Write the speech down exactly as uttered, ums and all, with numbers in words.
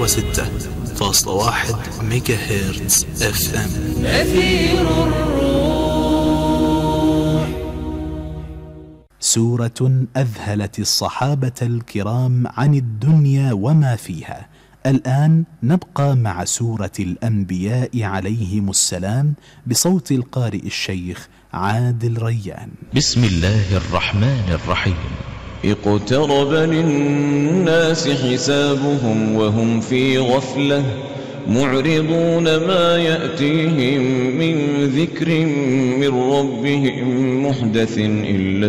وستة فاصلة واحد ميجا هرتز اف ام. أثير الروح. سورة أذهلت الصحابة الكرام عن الدنيا وما فيها. الآن نبقى مع سورة الأنبياء عليهم السلام بصوت القارئ الشيخ عادل ريان. بسم الله الرحمن الرحيم. اقترب للناس حسابهم وهم في غفلة معرضون ما يأتيهم من ذكر من ربهم محدث إلا